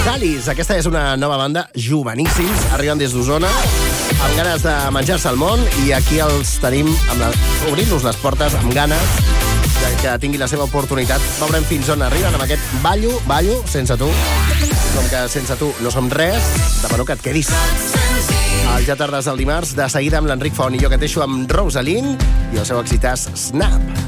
Alice. Aquesta és una nova banda, joveníssims, arriben des d'Osona, amb ganes de menjar-se el món, i aquí els tenim obrint-nos les portes amb ganes de que tingui la seva oportunitat. Veurem fins on arriben amb aquest ballo, sense tu. Com que sense tu no som res, demano que et quedis. Al Ja Tardes del dimarts, de seguida amb l'Enric Font, i jo que t'eixo amb Rosaline i el seu exitàs Snap.